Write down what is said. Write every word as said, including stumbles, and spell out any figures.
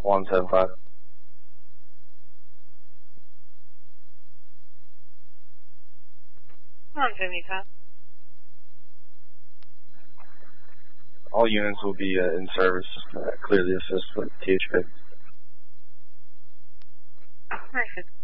one seven five. one seventy-five. All units will be uh, in service. Uh, clearly assist with T H P. Perfect.